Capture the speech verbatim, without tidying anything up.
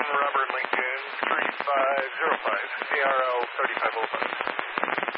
Robert Lincoln, three five zero five, A R L thirty-five oh five.